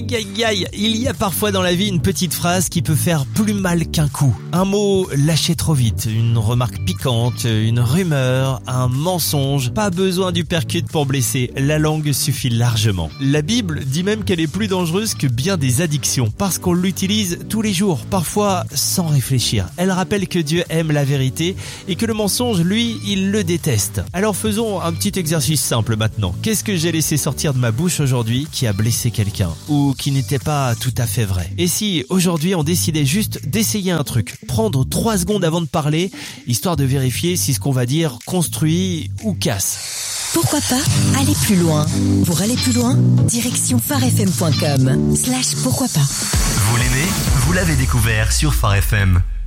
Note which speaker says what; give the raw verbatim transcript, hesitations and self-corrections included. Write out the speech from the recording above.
Speaker 1: Aïe aïe, il y a parfois dans la vie une petite phrase qui peut faire plus mal qu'un coup. Un mot lâché trop vite, une remarque piquante, une rumeur, un mensonge. Pas besoin du percute pour blesser, la langue suffit largement. La Bible dit même qu'elle est plus dangereuse que bien des addictions, parce qu'on l'utilise tous les jours, parfois sans réfléchir. Elle rappelle que Dieu aime la vérité et que le mensonge, lui, il le déteste. Alors faisons un petit exercice simple maintenant. Qu'est-ce que j'ai laissé sortir de ma bouche aujourd'hui qui a blessé quelqu'un ou qui n'était pas tout à fait vrai? Et si aujourd'hui on décidait juste d'essayer un truc, prendre trois secondes avant de parler, histoire de vérifier si ce qu'on va dire construit ou casse?
Speaker 2: Pourquoi pas aller plus loin? Pour aller plus loin, direction phare f m point com slash pourquoi pas.
Speaker 3: Vous l'aimez? Vous l'avez découvert sur Phare F M.